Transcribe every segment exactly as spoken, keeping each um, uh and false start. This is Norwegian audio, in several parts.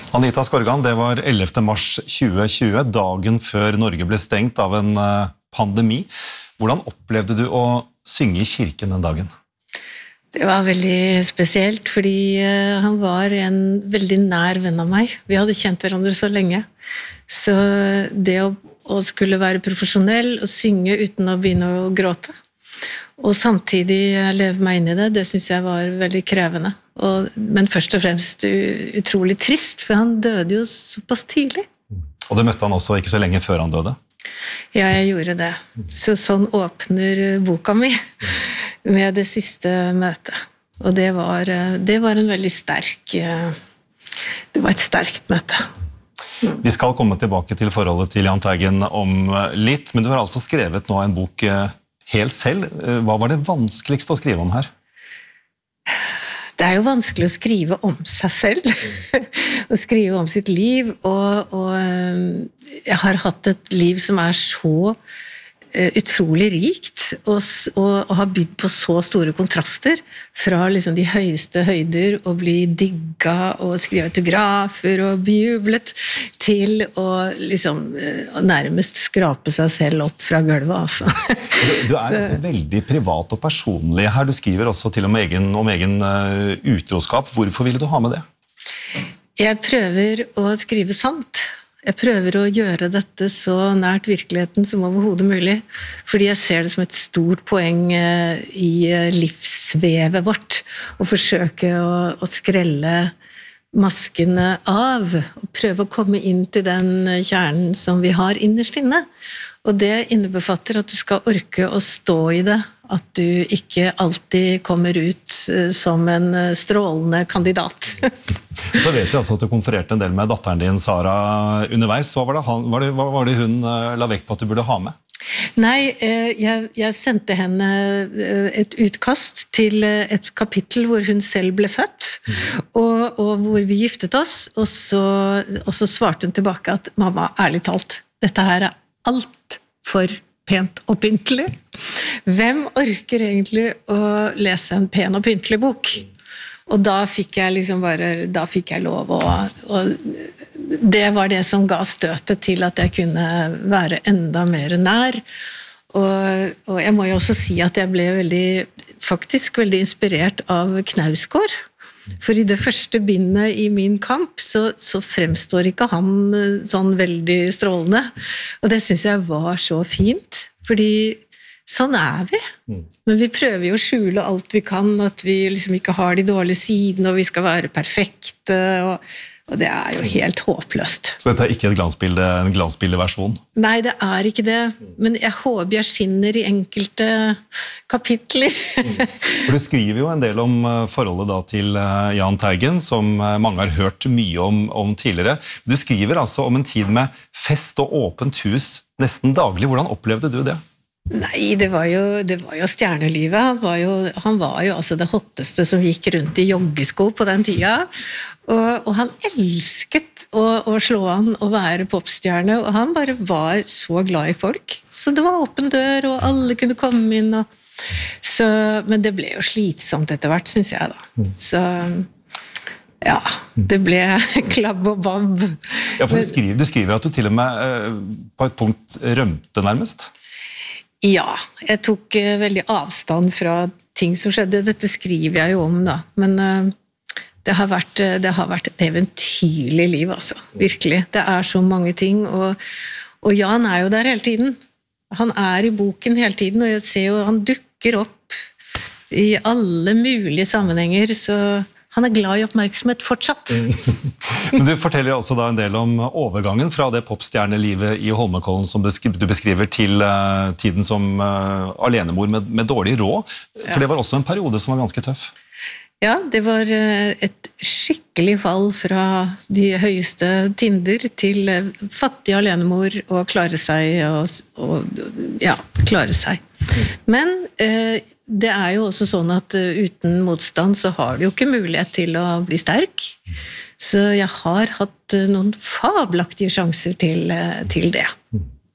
Anita Skorgan, det var ellevte mars tjue tjue, dagen før Norge ble stengt av en pandemi. Hvordan opplevde du å synge i kirken den dagen? Det var veldig spesielt, fordi han var en veldig nær venn av meg. Vi hadde kjent hverandre så lenge. Så det å, å skulle være profesjonell og synge uten å begynne å gråte, og samtidig leve meg inn i det, det synes jeg var veldig krevende. Og, men først og fremst utrolig trist, for han døde jo såpass tidlig. Og det møtte han også ikke så lenge før han døde? Ja, jeg gjorde det. Så sånn åpner boka mi med det siste møtet. Og det var, det var en veldig sterk, det var et sterkt møte. Vi skal komme tilbake til forholdet til Jahn Teigen om litt, men du har altså skrevet nå en bok helt selv. Hva var det vanskeligste å skrive om her? Det er jo vanskelig å skrive om seg selv, å skrive om sitt liv, og, og jeg har hatt et liv som er så utrolig rikt, og, og, og har bydd på så store kontraster, fra liksom de høyeste høyder, å bli digga, og skrive autografer, og bejublet, til å liksom nærmest skrape seg selv opp fra gulvet, altså. Du, du er altså veldig privat og personlig her. Du skriver også til og med egen, om egen uh, utroskap. Hvorfor ville du ha med det? Jeg prøver å skrive sant. Jeg prøver å gjøre dette så nært virkeligheten som overhodet mulig, fordi jeg ser det som et stort poeng i livsvevet vårt, å forsøke å, å skrelle maskene av, og prøve å komme inn til den kjernen som vi har innerst inne. Og det innebefatter at du skal orke å stå i det, at du ikke alltid kommer ut som en strålende kandidat. Så vet jeg altså at du konfererte en del med datteren din, Sara, underveis. Hva var det, han, var det, hva var det hun la vekt på at du burde ha med? Nei, jeg, jeg sendte henne et utkast til et kapittel hvor hun selv ble født, mm. og, og hvor vi giftet oss, og så, og så svarte hun tilbake at mamma, ærlig talt, dette her er alt for pent og pyntelig. Hvem orker egentlig å lese en pen og pyntelig bok? Og da fikk jeg liksom bare, da fikk jeg lov, og, og det var det som ga støtet til at jeg kunne være enda mer nær. Og, og jeg må jo også si at jeg ble veldig, faktisk veldig inspirert av Knausgård. For i det første bindet i Min kamp, så, så fremstår ikke han sånn veldig strålende. Og det synes jeg var så fint, fordi sånn er vi. Men vi prøver jo å skjule alt vi kan, at vi liksom ikke har de dårlige sidene, og vi skal være perfekte, og, og det er jo helt håpløst. Så dette er ikke et glansbilde, en glansbildeversjon? Nei, det er ikke det, men jeg håper jeg skinner i enkelte kapitler. For du skriver jo en del om forholdet da til Jahn Teigen, som mange har hørt mye om, om tidligere. Du skriver altså om en tid med fest og åpent hus nesten daglig. Hvordan opplevde du det? Nei, det var jo, det var jo stjernelivet. Han var jo, han var jo altså det hotteste som gikk rundt i joggesko på den tida. Og, og han elsket å, å slå an og være popstjerne, og han bare var så glad i folk. Så det var åpen dør, og alle kunne komme inn. Og, så, men det ble jo slitsomt etter hvert, synes jeg da. Så ja, det ble klabb og babb. Ja, for du skriver, du skriver at du til og med eh, på et punkt rømte nærmest. Ja, jeg tok uh, veldig avstand fra ting som skjedde. Dette skriver jeg jo om da, men uh, det, har vært, uh, det har vært et eventyrlig liv, altså. Virkelig. Det er så mange ting, og, og Jahn er jo der hele tiden. Han er i boken hele tiden, og jeg ser jo han dukker opp i alle mulige sammenhenger, så han er glad i oppmerksomhet fortsatt. Men du forteller også da en del om overgangen fra det popstjernelivet i Holmenkollen som du beskriver til uh, tiden som uh, alenemor med, med dårlig råd. For ja. Det var også en periode som var ganske tøff. Ja, det var uh, et skikkelig fall fra de høyeste tinder til uh, fattig alenemor og klare seg og, og ja, klare seg. Men uh, det er jo også sånn at uh, uten motstand så har du jo ikke mulighet til å bli sterk. Så jeg har hatt uh, noen fabelaktige sjanser til, uh, til det.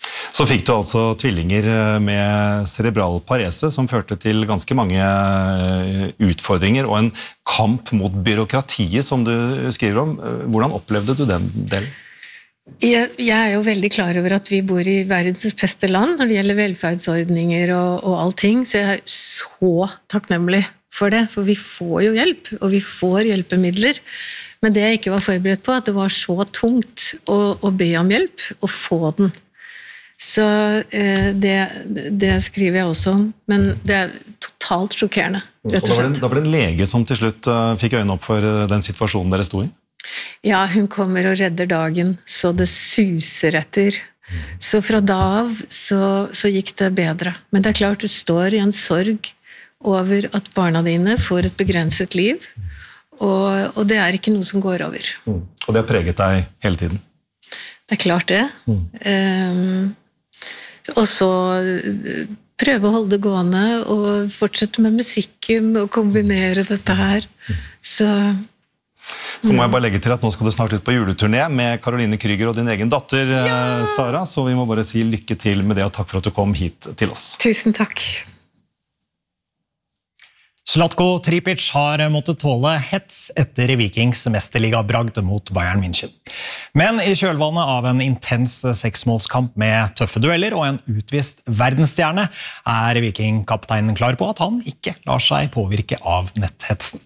Så fikk du altså tvillinger med cerebral parese, som førte til ganske mange utfordringer, og en kamp mot byråkratiet, som du skriver om. Hvordan opplevde du den delen? Jeg, jeg er jo veldig klar over at vi bor i verdens beste land når det gjelder velferdsordninger og, og allting, så jeg er så takknemlig for det, for vi får jo hjelp, og vi får hjelpemidler. Men det jeg ikke var forberedt på, at det var så tungt å, å be om hjelp, og få den. Så eh, det, det skriver jeg også om, men det er totalt sjokkerende. Og da var, det, da var det en lege som til slutt uh, fikk øynene opp for uh, den situasjonen dere stod i? Ja, hun kommer og redder dagen, så det suser etter. Så fra da av så, så gikk det bedre. Men det er klart du står i en sorg over at barna dine får et begrenset liv, og, og det er ikke noe som går over. Mm. Og det har preget deg hele tiden? Det er klart det. Mm. Um, og så prøve å holde det gående, og fortsette med musikken, og kombinere dette her. Så... Så må jeg bare legge til at nå skal du snart ut på juleturné med Caroline Krüger og din egen datter, ja! Sara, så vi må bare si lykke til med det, og takk for at du kom hit til oss. Tusen takk. Zlatko Tripic har måttet tåle hets etter Vikings mesterligabragd mot Bayern München. Men i kjølvannet av en intens seksmålskamp med tøffe dueller og en utvist verdensstjerne, er Viking-kapteinen klar på at han ikke lar seg påvirke av netthetsen.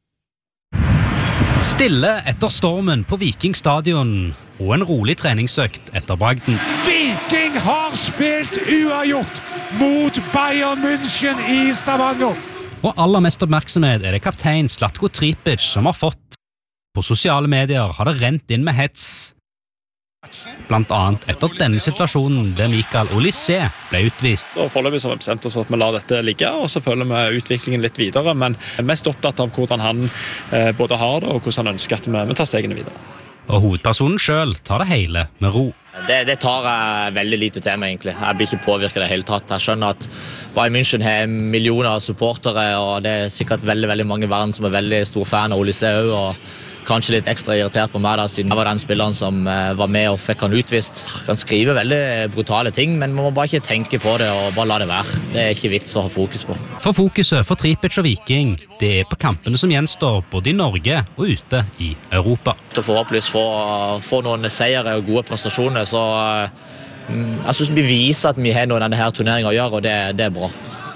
Stille etter stormen på Viking stadion og en rolig treningsøkt etter bragden. Viking har spilt uavgjort mot Bayern München i Stavanger. Og aller mest oppmerksomhet er det kaptein Zlatko Tripic som har fått. På sosiale medier har det rent inn med hets. Blant annet etter denne situasjonen der Mikael Olise ble utvist. Og foreløpig så har vi bestemt oss for at vi lar dette ligge, og så følger vi utviklingen litt videre, men er mest opptatt av hvordan han eh, både har det, og hvordan han ønsker at vi, vi tar stegene videre. Og hovedpersonen selv tar det hele med ro. Det, det tar jeg veldig lite til meg, egentlig. Jeg blir ikke påvirket det hele tatt. Jeg skjønner at Bayern München har millioner av supportere, og det er sikkert veldig, veldig mange i verden som er veldig stor fan av Olise også, og kanskje litt ekstra irritert på meg da, siden jeg var den spilleren som var med og fikk han utvist. Han kan skrive veldig brutale ting, men man må bare ikke tenke på det og bare la det være. Det er ikke vits å ha fokus på. For fokuset for Tripic og Viking, det er på kampene som gjenstår både i Norge og ute i Europa. Til forhåpentligvis få, få noen seire og gode prestasjoner, så mm, jeg synes vi viser at vi har noe i denne her turneringen å gjøre, og det, det er bra.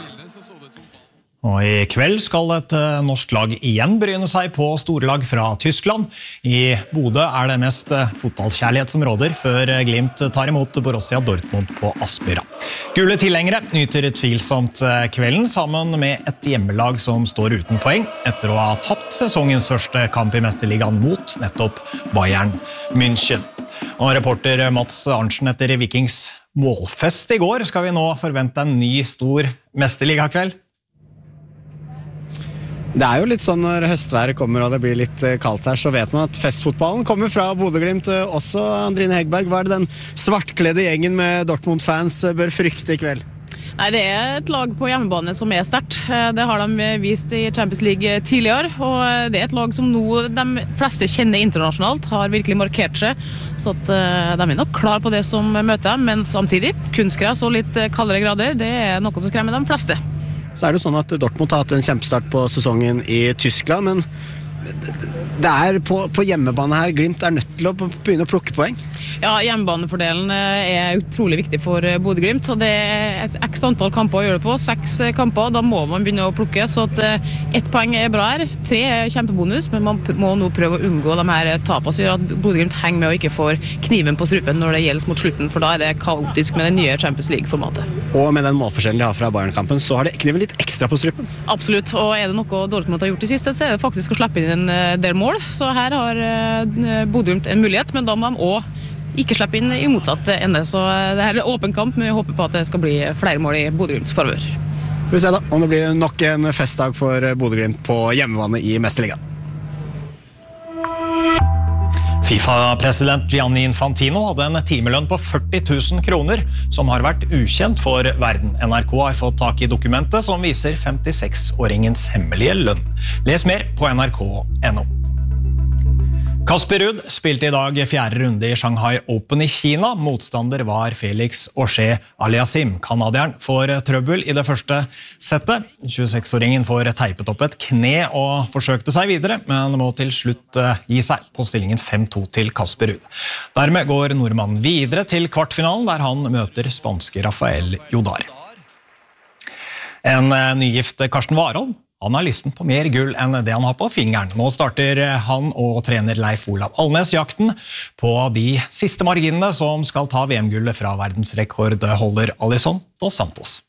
Og i kveld skal et norsk lag igjen bryne seg på storlag fra Tyskland. I Bodø er det mest fotballkjærlighet som råder, før Glimt tar imot Borussia Dortmund på Aspmyra. Gule tilhengere nyter tvilsomt kvelden sammen med et hjemmelag som står uten poeng, etter å ha tapt sesongens første kamp i Mesterligaen mot nettopp Bayern München. Og reporter Mats Arntzen etter Vikings målfest i går, skal vi nå forvente en ny stor Mesterliga-kveld? Det er jo litt sånn når høstværet kommer og det blir litt kaldt her, så vet man at festfotballen kommer fra Bodø/Glimt også. Andrine Hegberg, hva er det den svartkledde gjengen med Dortmund-fans bør frykte i kveld? Nei, det er et lag på hjemmebane som er sterkt. Det har de vist i Champions League tidligere, og det er et lag som nå de fleste kjenner internasjonalt, har virkelig markert seg, så at de er nok klar på det som møter dem, men samtidig, kunstgress og litt kaldere grader, det er noe som skremmer de fleste. Så er det jo sånn at Dortmund har hatt en kjempestart på sesongen i Tyskland, men det er på, på hjemmebane her Glimt er nødt til å begynne å plukke poeng. Ja, hjemmebanefordelen er utrolig viktig for Bodø/Glimt, så det er et x antall kamper å gjøre det på, seks kamper, da må man begynne å plukke, så at ett poeng er bra her, tre er kjempebonus, men man må nå prøve å unngå de her tapene som gjør at Bodø/Glimt henger med og ikke får kniven på strupen når det gjelder mot slutten, for da er det kaotisk med det nye Champions League-formatet. Og med den målforskjellen de har fra Bayern-kampen, så har det kniven litt ekstra på strupen. Absolutt, og er det noe Dortmund har gjort i siste, så er det faktisk å slippe inn en del mål, så her har Bodø/Glimt en mulighet, men da må de også ikke slippe inn i motsatt ende, så det her er åpen kamp, men vi håper på at det skal bli flere mål i Bodø/Glimts favør. Vi får se da, om det blir nok en festdag for Bodø/Glimt på hjemmebane i Mesterligaen. FIFA-president Gianni Infantino hadde en timelønn på førti tusen kroner, som har vært ukjent for verden. N R K har fått tak i dokumentet som viser femtiseks-åringens hemmelige lønn. Les mer på N R K punktum N O. Casper Ruud spilte i dag fjerde runde i Shanghai Open i Kina. Motstander var Felix Auger-Aliassime. Kanadieren får trøbbel i det første settet. tjueseksåringen får teipet opp et kne og forsøkte seg videre, men må til slutt gi seg på stillingen fem to til Casper Ruud. Dermed går nordmannen videre til kvartfinalen, der han møter spanske Rafael Jodar. En nygift Karsten Warholm. Han har lysten på mer gull enn det han har på fingeren. Nå starter han og trener Leif Olav Alnes jakten på de siste marginene som skal ta V M-gullet fra verdensrekordholder Alisson dos Santos.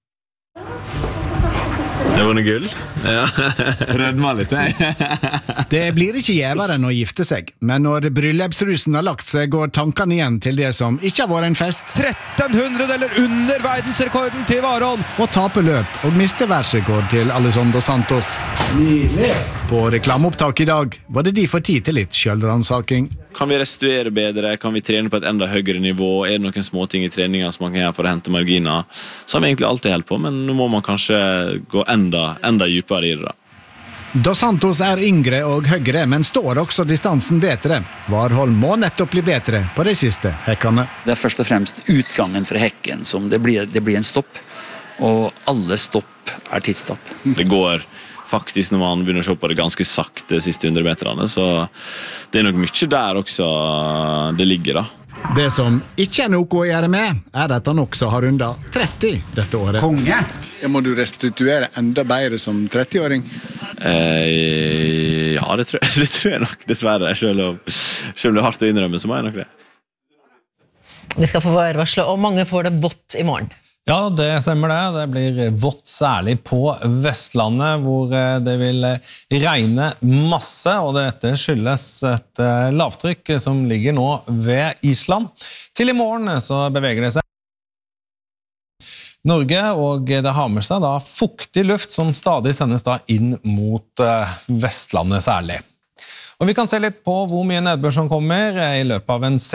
Det var noe gull. Ja. Rødma litt, jeg. Det blir ikke gjevere enn å gifte seg, men når bryllupsrusen har lagt seg, går tankene igjen til det som ikke har vært en fest. tretten hundre eller under verdensrekorden til Warholm. Og tape løp og miste verdensrekord til Alisson dos Santos. Nydelig. På reklameopptak i dag var det de for tid til litt selvransaking. Kan vi restituere bedre? Kan vi trene på et enda høyere nivå? Er det noen små ting i treningen som man kan gjøre for å hente marginer? Så har vi egentlig alltid helt på, men nå må man kanskje gå enda, enda djupere i det da. Dos Santos er yngre og høyere, men står også distansen bedre. Warholm må nettopp bli bedre på de siste hekkene. Det er først og fremst utgangen fra hekken som det blir, det blir en stopp, og alle stopp er tidsstopp. Det går faktisk når man begynner å se på det ganske sakte de siste hundre meterne, så det er nok mye der også det ligger da. Det som ikke er noe å gjøre med, er at han også har rundet tretti dette året. Konge! Ja, må du restituere enda bedre som trettiåring? Eh, ja, det tror, jeg, det tror jeg nok, dessverre. Selv om, selv om det er hardt å innrømme, så må jeg nok det. Vi skal få varsle, og mange får det vått i morgen. Ja, det stemmer det. Det blir vått særlig på Vestlandet, hvor det vil regne masse, og dette skyldes et lavtrykk som ligger nå ved Island. Til i morgen så beveger det seg Norge, og det har med seg da fuktig luft som stadig sendes da inn mot Vestlandet særlig. Og vi kan se litt på hvor mye nedbør som kommer. I løpet av en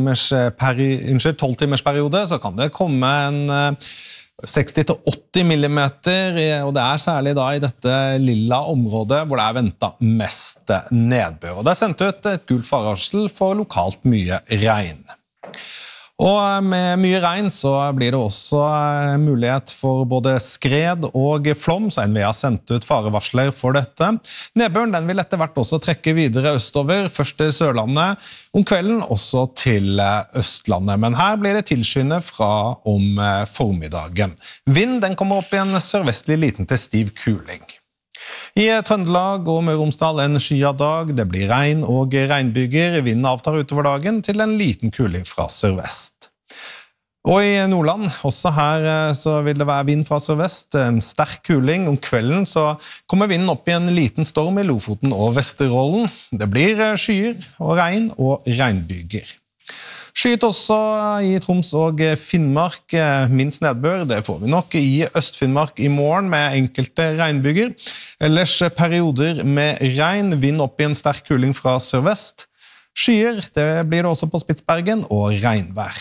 tolv timers periode så kan det komme en seksti til åtti millimeter, og det er særlig da i dette lilla området hvor det er ventet mest nedbør. Og det er sendt ut et gult farevarsel for lokalt mye regn. Og med mye regn så blir det også mulighet for både skred og flom, så N V E har sendt ut farevarsler for dette. Nedbøren den vil etter hvert også trekke videre østover, først til Sørlandet, om kvelden også til Østlandet. Men her blir det tilskyende fra om formiddagen. Vind den kommer opp i en sørvestlig liten til stiv kuling. I Trøndelag og Møre og Romsdal en skyet dag, det blir regn og regnbyger, vinden avtar utover dagen til en liten kuling fra sørvest. Og i Nordland, også her så vil det være vind fra sørvest, en sterk kuling. Om kvelden så kommer vinden opp i en liten storm i Lofoten og Vesterålen. Det blir skyer og regn og regnbyger. Skyet også i Troms og Finnmark, minst nedbør, det får vi nok i Øst-Finnmark i morgen med enkelte regnbyger. Ellers perioder med regn, vind opp i en sterk kuling fra sørvest. Skyer, det blir det også på Spitsbergen, og regnvær.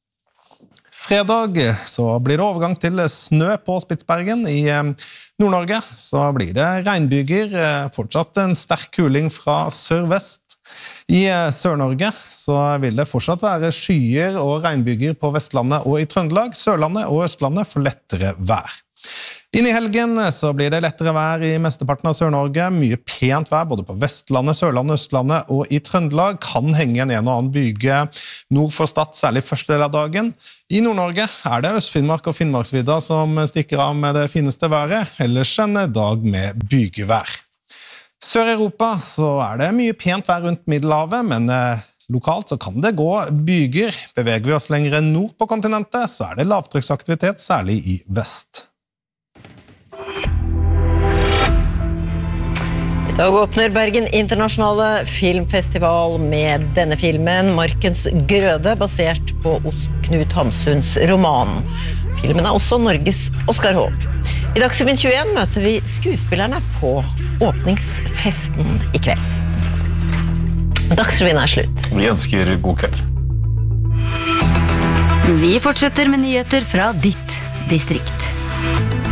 Fredag så blir det overgang til snø på Spitsbergen. I Nord-Norge så blir det regnbyger, fortsatt en sterk kuling fra sørvest. I Sør-Norge så vil det fortsatt være skyer og regnbyger på Vestlandet og i Trøndelag. Sørlandet og Østlandet får lettere vær. Inn i helgen så blir det lettere vær i mesteparten av Sør-Norge. Mye pent vær både på Vestlandet, Sørlandet, Østlandet og i Trøndelag. Kan henge en en og annen byge nord for Stad, særlig første del av dagen. I Nord-Norge er det Øst-Finnmark og Finnmarksvidda som stikker av med det fineste været. Ellers en dag med bygevær. Sør-Europa så er det mye pent vær rundt Middelhavet, men eh, lokalt så kan det gå byger. Beveger vi oss lenger nord på kontinentet, så er det lavtrykksaktivitet, særlig i vest. I dag åpner Bergen Internasjonale Filmfestival med denne filmen, Markens Grøde, basert på Knut Hamsuns roman. Filmen er også Norges Oscar-håp. I Dagsrevyen tjueen møter vi skuespillerne på åpningsfesten i kveld. Dagsrevyen er slutt. Vi ønsker god kveld. Vi fortsetter med nyheter fra ditt distrikt.